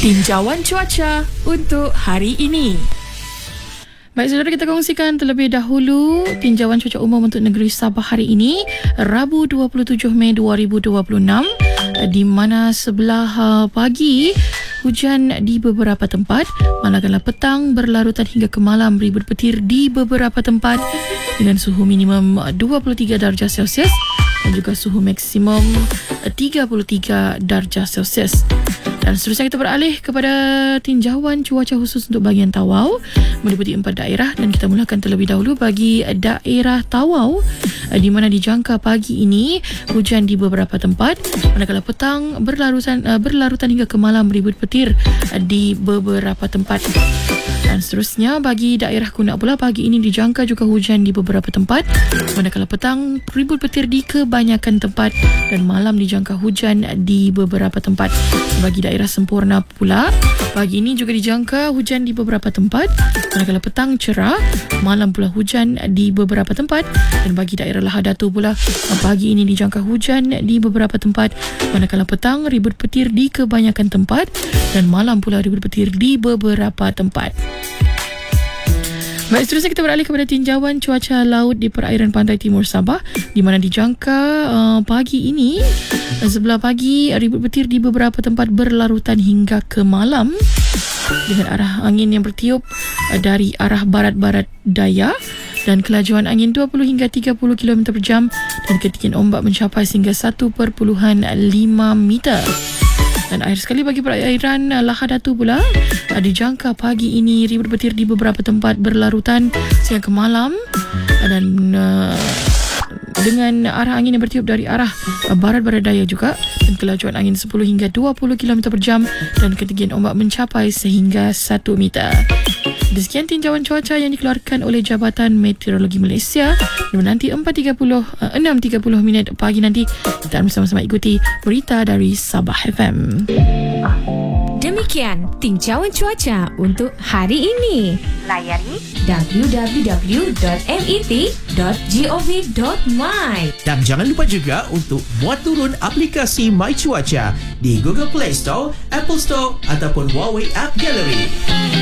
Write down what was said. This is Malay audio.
Tinjauan cuaca untuk hari ini. Baik, saudara, kita kongsikan terlebih dahulu tinjauan cuaca umum untuk negeri Sabah hari ini, Rabu 27 Mei 2026, di mana sebelah pagi hujan di beberapa tempat, manakala petang berlarutan hingga ke malam ribut petir di beberapa tempat dengan suhu minimum 23 darjah Celsius dan juga suhu maksimum 33 darjah Celsius. Dan seterusnya kita beralih kepada tinjauan cuaca khusus untuk bahagian Tawau meliputi 4 daerah, dan kita mulakan terlebih dahulu bagi daerah Tawau, di mana dijangka pagi ini hujan di beberapa tempat, manakala petang berlarutan hingga ke malam ribut petir di beberapa tempat. Dan seterusnya bagi daerah Kunak pula, pagi ini dijangka juga hujan di beberapa tempat, manakala petang ribut petir di kebanyakan tempat dan malam dijangka hujan di beberapa tempat. Bagi daerah Semporna pula, pagi ini juga dijangka hujan di beberapa tempat, manakala petang cerah, malam pula hujan di beberapa tempat. Dan bagi daerah Lahadatu pula, pagi ini dijangka hujan di beberapa tempat, manakala petang ribut petir di kebanyakan tempat dan malam pula ribut petir di beberapa tempat. Baik, seterusnya kita beralih kepada tinjauan cuaca laut di perairan pantai timur Sabah, di mana dijangka pagi ini sebelah pagi ribut petir di beberapa tempat berlarutan hingga ke malam dengan arah angin yang bertiup dari arah barat-barat daya dan kelajuan angin 20 hingga 30 km per jam dan ketinggian ombak mencapai sehingga 1.5 meter. Dan akhir sekali bagi perairan Lahadatu pula, dijangka pagi ini ribut petir di beberapa tempat berlarutan sehingga ke malam dan dengan arah angin yang bertiup dari arah barat-barat daya juga dan kelajuan angin 10 hingga 20 km per jam dan ketinggian ombak mencapai sehingga 1 meter. Sekian tinjauan cuaca yang dikeluarkan oleh Jabatan Meteorologi Malaysia. Dan nanti 6.30 minit pagi nanti kita bersama-sama ikuti berita dari Sabah FM. Demikian tinjauan cuaca untuk hari ini. Layari www.met.gov.my. Dan jangan lupa juga untuk muat turun aplikasi My Cuaca di Google Play Store, Apple Store ataupun Huawei App Gallery.